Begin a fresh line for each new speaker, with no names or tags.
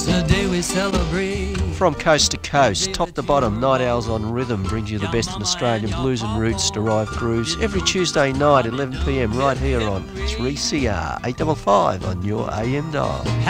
The day we celebrate.
From coast to coast, top to bottom, Night Owls on Rhythm brings you the best in Australian blues and roots derived grooves every Tuesday night, 11 p.m, right here on 3CR 855 on your AM dial.